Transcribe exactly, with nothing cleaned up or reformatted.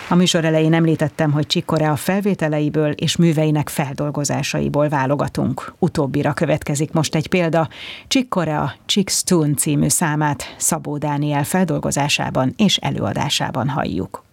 A műsor elején említettem, hogy Chick Corea felvételeiből és műveinek feldolgozásaiból válogatunk. Utóbbira következik most egy példa. Chick Corea Chick's Tune című számát Szabó Dániel feldolgozásában és előadásában halljuk.